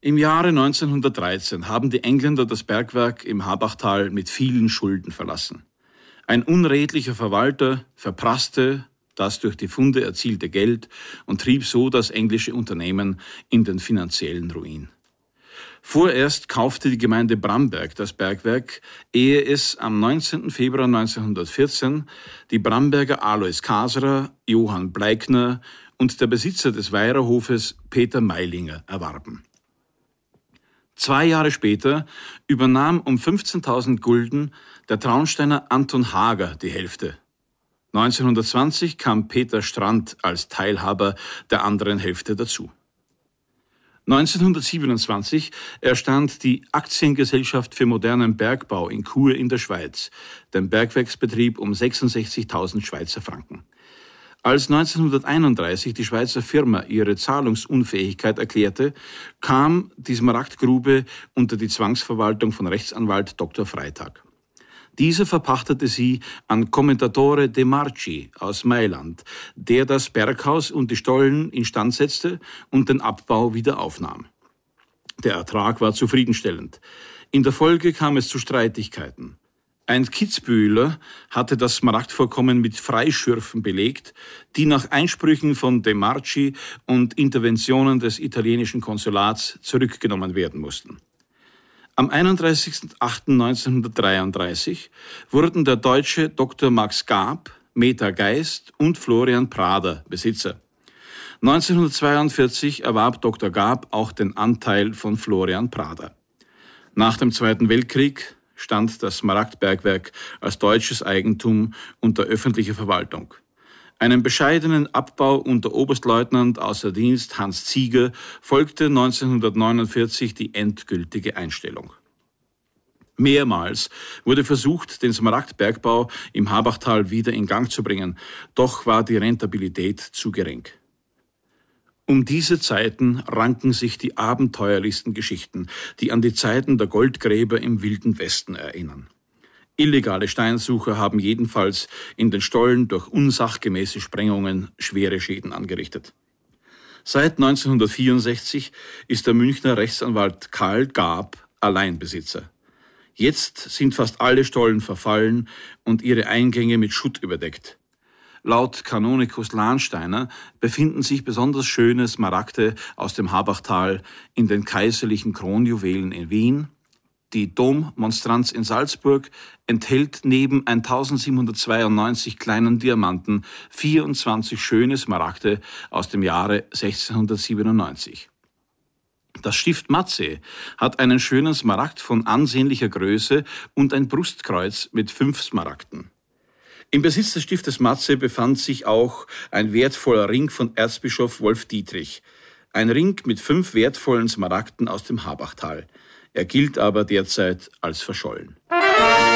Im Jahre 1913 haben die Engländer das Bergwerk im Habachtal mit vielen Schulden verlassen. Ein unredlicher Verwalter verprasste das durch die Funde erzielte Geld und trieb so das englische Unternehmen in den finanziellen Ruin. Vorerst kaufte die Gemeinde Bramberg das Bergwerk, ehe es am 19. Februar 1914 die Bramberger Alois Kaserer, Johann Bleikner und der Besitzer des Weirerhofes Peter Meilinger erwarben. 2 Jahre später übernahm um 15.000 Gulden der Traunsteiner Anton Hager die Hälfte. 1920 kam Peter Strand als Teilhaber der anderen Hälfte dazu. 1927 erstand die Aktiengesellschaft für modernen Bergbau in Chur in der Schweiz, den Bergwerksbetrieb um 66.000 Schweizer Franken. Als 1931 die Schweizer Firma ihre Zahlungsunfähigkeit erklärte, kam die Smaragdgrube unter die Zwangsverwaltung von Rechtsanwalt Dr. Freitag. Dieser verpachtete sie an Commendatore De Marchi aus Mailand, der das Berghaus und die Stollen instand setzte und den Abbau wieder aufnahm. Der Ertrag war zufriedenstellend. In der Folge kam es zu Streitigkeiten. Ein Kitzbüheler hatte das Smaragdvorkommen mit Freischürfen belegt, die nach Einsprüchen von De Marchi und Interventionen des italienischen Konsulats zurückgenommen werden mussten. Am 31.08.1933 wurden der Deutsche Dr. Max Gab, Meta Geist und Florian Prader Besitzer. 1942 erwarb Dr. Gab auch den Anteil von Florian Prader. Nach dem Zweiten Weltkrieg stand das Smaragdbergwerk als deutsches Eigentum unter öffentlicher Verwaltung. Einem bescheidenen Abbau unter Oberstleutnant außer Dienst Hans Zieger folgte 1949 die endgültige Einstellung. Mehrmals wurde versucht, den Smaragdbergbau im Habachtal wieder in Gang zu bringen, doch war die Rentabilität zu gering. Um diese Zeiten ranken sich die abenteuerlichsten Geschichten, die an die Zeiten der Goldgräber im Wilden Westen erinnern. Illegale Steinsucher haben jedenfalls in den Stollen durch unsachgemäße Sprengungen schwere Schäden angerichtet. Seit 1964 ist der Münchner Rechtsanwalt Karl Gab Alleinbesitzer. Jetzt sind fast alle Stollen verfallen und ihre Eingänge mit Schutt überdeckt. Laut Kanonikus Lahnsteiner befinden sich besonders schöne Smaragde aus dem Habachtal in den kaiserlichen Kronjuwelen in Wien. Die Dommonstranz in Salzburg enthält neben 1792 kleinen Diamanten 24 schöne Smaragde aus dem Jahre 1697. Das Stift Matzeh hat einen schönen Smaragd von ansehnlicher Größe und ein Brustkreuz mit 5 Smaragden. Im Besitz des Stiftes Matzeh befand sich auch ein wertvoller Ring von Erzbischof Wolf Dietrich. Ein Ring mit 5 wertvollen Smaragden aus dem Habachtal. Er gilt aber derzeit als verschollen.